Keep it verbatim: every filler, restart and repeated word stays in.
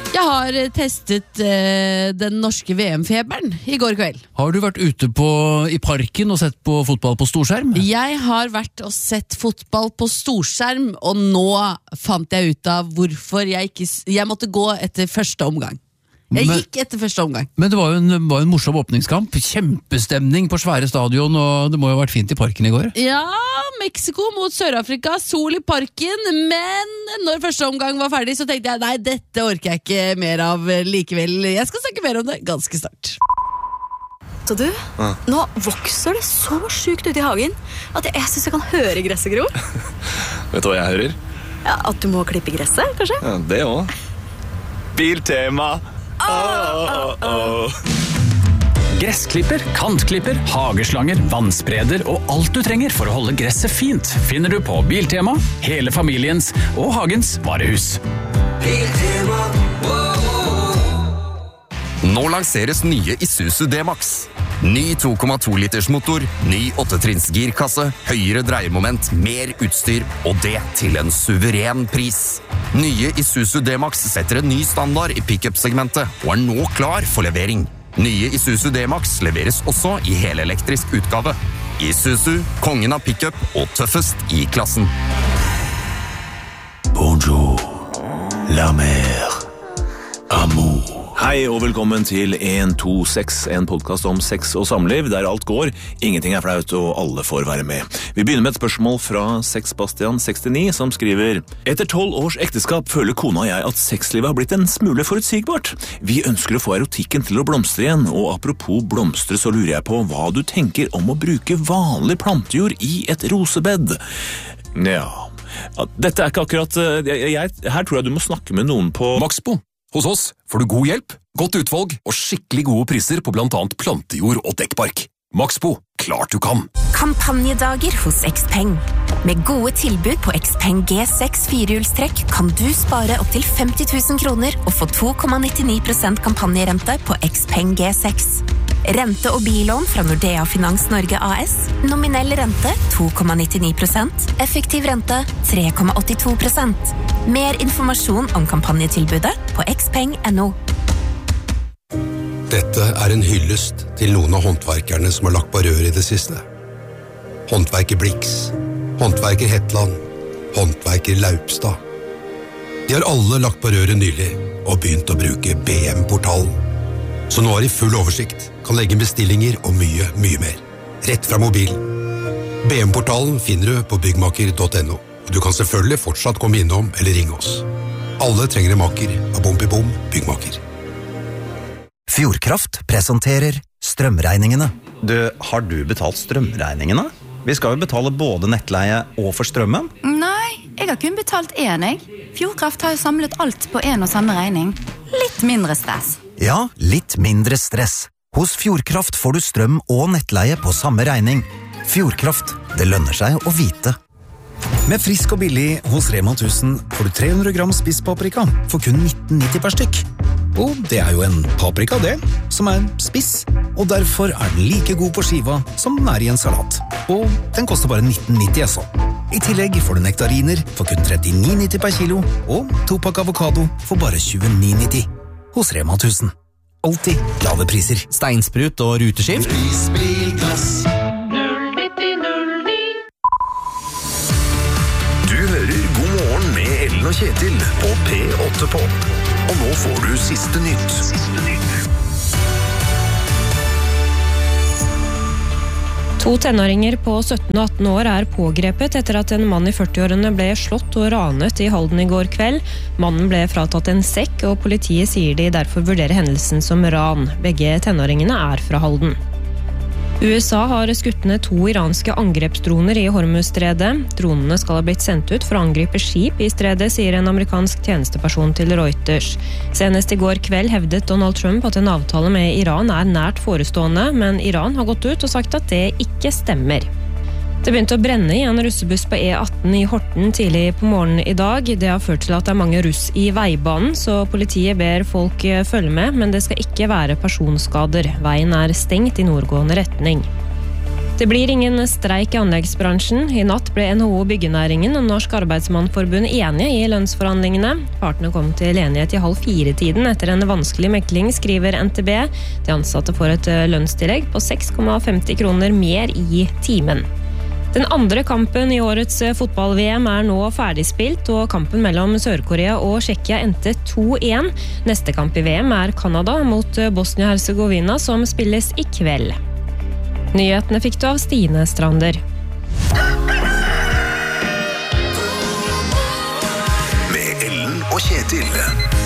Jeg har testet uh, den norske V M-feberen i går kveld. Har du vært ute på, i parken og sett på fotball på storskjerm? Jeg har vært og sett fotball på storskjerm, og nå fant jeg ut av hvorfor jeg ikke Jeg måtte gå etter første omgang. Jeg men, gikk etter første omgang. Men det var jo en, var en morsom åpningskamp. Kjempestemning på svære stadion, og det må jo ha vært fint i parken i går. Ja, Mexico mot Sør-Afrika, sol i parken, men når første omgang var ferdig, så tenkte jeg, nei, dette orker jeg ikke mer av likevel. Jeg skal snakke mer om det ganske snart. Så du, ja. Nå vokser det så sykt ut i hagen, at jeg synes jeg kan høre gresset gro. Vet du hva jeg hører? Ja, at du må klippe gresset, kanskje? Ja, det også. Biltema! Oh, oh, oh. Gressklipper, kantklipper, hageslanger, vannspreder og alt du trenger for å holde gresset fint finner du på Biltema, hele familiens og hagens varehus. Biltema, oh, oh. Nå lanseres nye Isuzu D-Max. Ny to komma to liters motor, ny åttetrinns girkasse, høyere dreiemoment, mer utstyr, og det til en suveren pris. Nye Isuzu D-Max setter en ny standard i pick-up-segmentet, og er nå klar for levering. Nye Isuzu D-Max leveres også i helelektrisk utgave. Isuzu, kongen av pick-up og tøffest i klassen. Bonjour, la mer, amour. Hei og velkommen til en to seks, en podcast om sex og samliv, der alt går, ingenting er flaut og alle får være med. Vi begynner med et spørsmål fra Sexbastian sekstini, som skriver: Etter tolv års ekteskap føler kona og jeg at sexlivet har blitt en smule forutsigbart. Vi ønsker å få erotikken til å blomstre igjen, og apropos blomstre så lurer jeg på hva du tenker om å bruke vanlig plantejord i et rosebed. Ja, dette er ikke akkurat... Jeg, jeg, her tror jeg du må snakke med noen på... Maxbo. Hos oss får du god hjelp, godt utvalg og skikkelig gode priser på blant annet plantejord og dekkbark. Maxbo, klart du kan! Kampanjedager hos Xpeng. Med gode tilbud på Xpeng G seks firehjulstrekk kan du spare opp til femti tusen kroner og få to komma nittini prosent kampanjerente på Xpeng G seks. Rente- og bilån fra Nordea Finans Norge A S. Nominell rente to komma nittini prosent. Effektiv rente tre komma åttito prosent. Mer informasjon om kampanjetilbudet på xpeng punktum no. Dette er en hyllest til noen av håndverkerne som har lagt på rør i det siste. Håndverker Blix, håndverker Hetland, håndverker Laupstad. De har alle lagt på røret nylig og begynt å bruke B M-portalen. Så nå har de full oversikt, kan legge bestillinger og mye, mye mer. Rett fra mobilen. B M-portalen finner du på byggmaker punktum no. Du kan selvfølgelig fortsatt komme innom eller ringe oss. Alle trenger en maker av Bompibom byggmaker. Fjordkraft presenterer strømregningene. Du, har du betalt strømregningene? Vi skal jo betale både nettleie og for strømmen. Nei, jeg har kun betalt en, jeg. Fjordkraft har jo samlet alt på en og samme regning. Litt mindre stress. Ja, litt mindre stress. Hos Fjordkraft får du strøm og nettleie på samme regning. Fjordkraft, det lønner seg å vite. Med frisk og billig hos Rema tusen får du tre hundre gram spisspaprika for kun nitten nitti per stykk. Og det er jo en paprika det, som er spiss, og derfor er den like god på skiva som den er i en salat. Og den koster bare nitten nitti, altså. I tillegg får du nektariner for kun trettini nitti per kilo, og to pakk avokado for bare tjueni nitti. Hos Rema tusen. Alltid lave priser. Steinsprut og ruteskift. Prisbilklass. Du hører God morgen med Ellen og Kjetil på P åtte på. Og nå får du siste nytt. Siste nytt. To tenåringer på sytten og atten år er pågrepet etter at en mann i førti-årene ble slått og ranet i Halden i går kveld. Mannen ble fratatt en sekk, og politiet sier de derfor vurderer hendelsen som ran. Begge tenåringene er fra Halden. U S A har skutt ned to iranske angrepsdroner i Hormuzstredet. Dronene skal ha blitt sendt ut for å angripe skip i stredet, sier en amerikansk tjenesteperson til Reuters. Senest i går kveld hevdet Donald Trump at en avtale med Iran er nært forestående, men Iran har gått ut og sagt at det ikke stemmer. Det begynte å brenne i en russebuss på E atten i Horten tidlig på morgenen i dag. Det har ført til at det er mange russ i veibanen, så politiet ber folk følge med, men det skal ikke være personskader. Veien er stengt i nordgående retning. Det blir ingen streik i anleggsbransjen. I natt ble N H O Byggenæringen og Norsk Arbeidsmannforbund enige i lønnsforhandlingene. Partene kom til enighet i halv fire-tiden etter en vanskelig mekling, skriver N T B. De ansatte får et lønnstillegg på seks komma femti kroner mer i timen. Den andre kampen i årets fotball-V M er nå ferdigspilt, og kampen mellom Sør-Korea og Tsjekkia endte to én. Neste kamp i V M er Canada mot Bosnia-Herzegovina, som spilles i kveld. Nyhetene fikk du av Stine Strander. Med Ellen og Kjetil.